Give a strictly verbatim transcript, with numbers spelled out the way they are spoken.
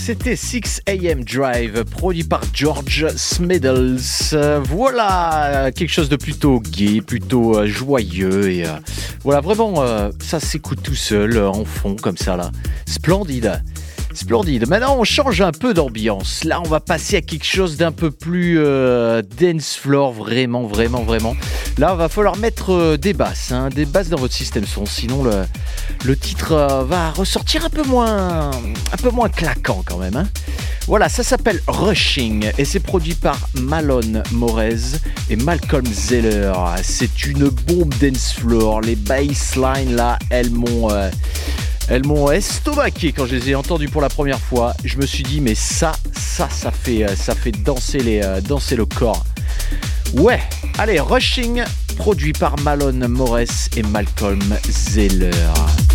C'était six a.m. Drive, produit par George Smiddles. Euh, voilà, quelque chose de plutôt gai, plutôt euh, joyeux. Et euh, voilà, vraiment, euh, ça s'écoute tout seul, euh, en fond, comme ça, là. Splendide. Splendide. Maintenant, on change un peu d'ambiance. Là, on va passer à quelque chose d'un peu plus euh, dance floor, vraiment, vraiment, vraiment. Là, il va falloir mettre euh, des basses, hein, des basses dans votre système son. Sinon, le, le titre euh, va ressortir un peu moins, un peu moins claquant quand même. Hein. Voilà, ça s'appelle Rushing et c'est produit par Malone Morez et Malcolm Zeller. C'est une bombe dance floor. Les basslines là, elles m'ont... Euh, Elles m'ont estomaqué quand je les ai entendues pour la première fois. Je me suis dit, mais ça, ça, ça fait, ça fait danser, les, euh, danser le corps. Ouais, allez, Rushing, produit par Malone Morez et Malcolm Zeller.